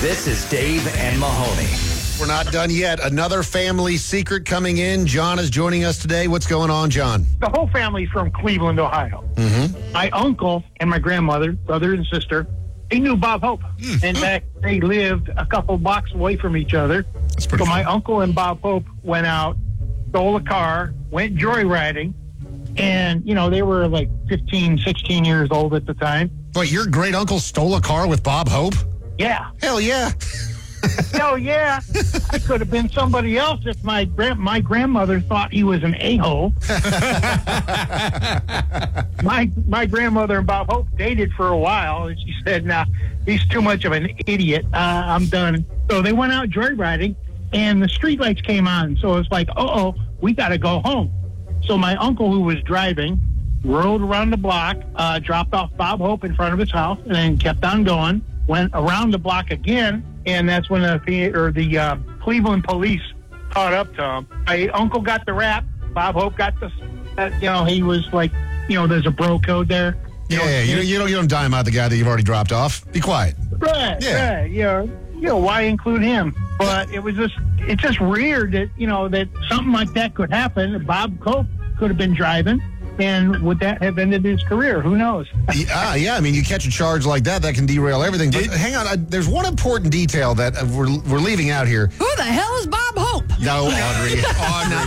This is Dave and Mahoney. We're not done yet. Another family secret coming in. John is joining us today. What's going on, John? The whole family's from Cleveland, Ohio. Mm-hmm. My uncle and my grandmother, brother and sister, they knew Bob Hope. In fact, they lived a couple blocks away from each other. That's pretty So fun. my uncle and Bob Hope went out, stole a car, went joyriding, and, you know, they were like 15, 16 years old at the time. Wait, your great uncle stole a car with Bob Hope? Yeah. Hell yeah. Hell yeah. I could have been somebody else if my grandmother thought he was an a-hole. My grandmother and Bob Hope dated for a while, and she said, nah, he's too much of an idiot. I'm done. So they went out joyriding, and the streetlights came on. So it's like, uh-oh, we got to go home. So my uncle, who was driving, rode around the block, dropped off Bob Hope in front of his house, and then kept on going, went around the block again, and that's when the Cleveland police caught up to him. My uncle got the rap. Bob Hope got the, he was like, there's a bro code there. Yeah, you don't dime out the guy that you've already dropped off. Be quiet. Right, Yeah. right. Why include him? But it's just weird that, that something like that could happen. Bob Hope could have been driving. And would that have ended his career? Who knows? Yeah, I mean, you catch a charge like that can derail everything. But hang on, there's one important detail that we're leaving out here. Who the hell is Bob Hope? No, Audrey. Not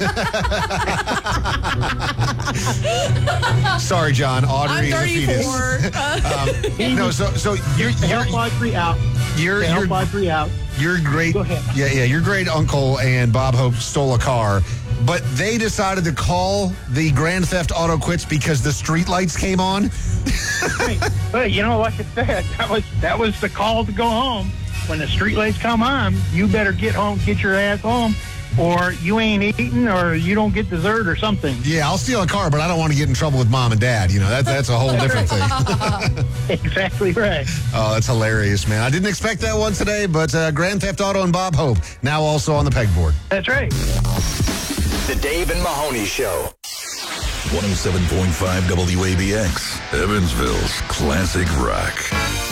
that. Sorry, John. Audrey I'm is a 34. no, so you're Help Audrey out. Help Audrey out. Your great, Go ahead. Yeah, your great uncle and Bob Hope stole a car, but they decided to call the Grand Theft Auto quits because the streetlights came on. But like I said, that was the call to go home. When the streetlights come on, you better get home, get your ass home, or you ain't eating, or you don't get dessert or something. Yeah, I'll steal a car, but I don't want to get in trouble with mom and dad. That's a whole different thing. Exactly right. Oh, that's hilarious, man. I didn't expect that one today, but Grand Theft Auto and Bob Hope now also on the pegboard. That's right. The Dave and Mahoney Show. 107.5 WABX, Evansville's classic rock.